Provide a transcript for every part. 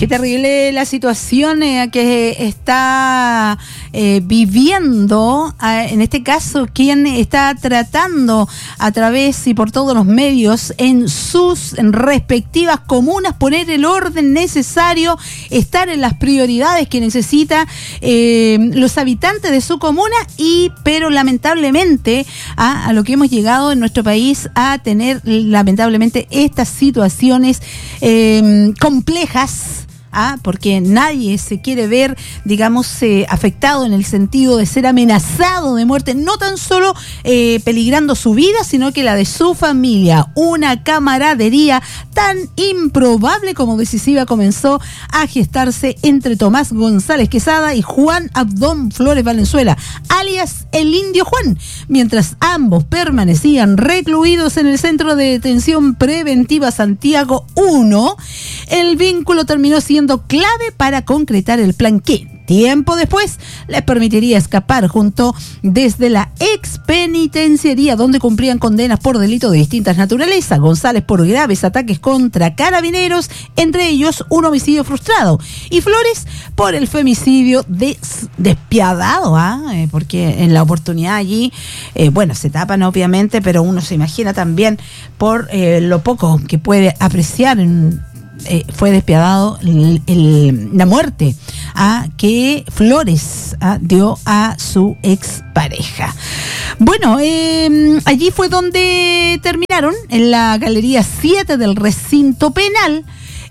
Qué terrible la situación que está viviendo, en este caso, quien está tratando a través y por todos los medios en sus respectivas comunas poner el orden necesario, estar en las prioridades que necesita los habitantes de su comuna, pero lamentablemente a lo que hemos llegado en nuestro país a tener lamentablemente estas situaciones complejas. Porque nadie se quiere ver, digamos, afectado en el sentido de ser amenazado de muerte, no tan solo peligrando su vida, sino que la de su familia. Una camaradería tan improbable como decisiva comenzó a gestarse entre Tomás González Quesada y Juan Abdón Flores Valenzuela, alias el Indio Juan, mientras ambos permanecían recluidos en el Centro de Detención Preventiva Santiago 1. El vínculo terminó siendo clave para concretar el plan que tiempo después les permitiría escapar junto desde la expenitenciaría, donde cumplían condenas por delitos de distintas naturalezas. González por graves ataques contra carabineros, entre ellos un homicidio frustrado, y Flores por el femicidio despiadado, porque en la oportunidad allí, se tapan obviamente, pero uno se imagina también por lo poco que puede apreciar fue despiadado la muerte que Flores dio a su expareja. Bueno, allí fue donde terminaron, en la Galería 7 del recinto penal.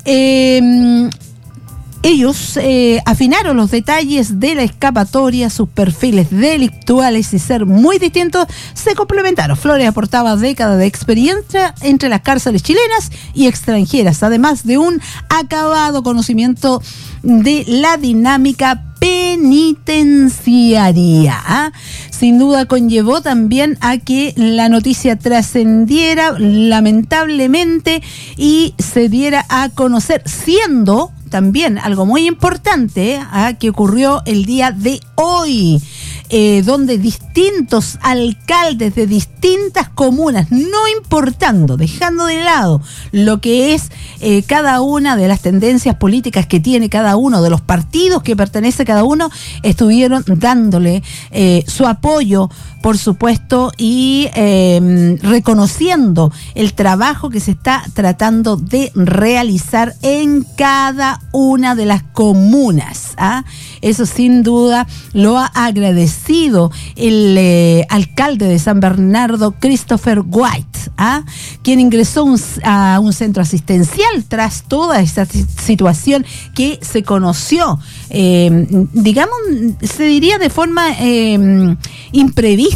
Ellos afinaron los detalles de la escapatoria, sus perfiles delictuales y ser muy distintos se complementaron. Flores aportaba décadas de experiencia entre las cárceles chilenas y extranjeras, además de un acabado conocimiento de la dinámica penitenciaria. Sin duda conllevó también a que la noticia trascendiera lamentablemente y se diera a conocer, siendo también algo muy importante que ocurrió el día de hoy, donde distintos alcaldes de distintas comunas, no importando, dejando de lado lo que es cada una de las tendencias políticas que tiene cada uno de los partidos que pertenece cada uno, estuvieron dándole su apoyo, por supuesto, y reconociendo el trabajo que se está tratando de realizar en cada una de las comunas. Eso sin duda lo ha agradecido el alcalde de San Bernardo, Christopher White, quien ingresó a un centro asistencial tras toda esta situación que se conoció, digamos, se diría de forma imprevista,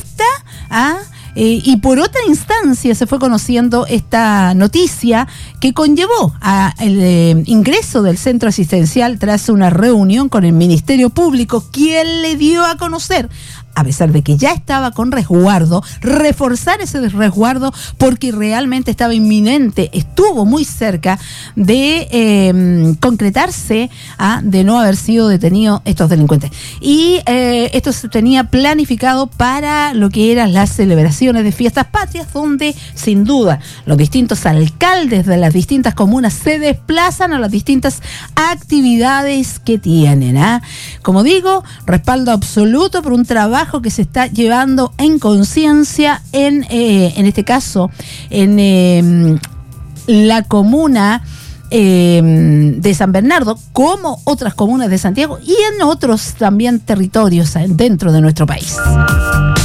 y por otra instancia se fue conociendo esta noticia que conllevó el ingreso del centro asistencial tras una reunión con el Ministerio Público, quien le dio a conocer, a pesar de que ya estaba con resguardo, reforzar ese resguardo porque realmente estaba inminente, estuvo muy cerca de concretarse de no haber sido detenidos estos delincuentes. Y esto se tenía planificado para lo que eran las celebraciones de fiestas patrias, donde sin duda los distintos alcaldes de las distintas comunas se desplazan a las distintas actividades que tienen. Como digo, respaldo absoluto por un trabajo que se está llevando en conciencia en este caso en la comuna de San Bernardo, como otras comunas de Santiago y en otros también territorios dentro de nuestro país.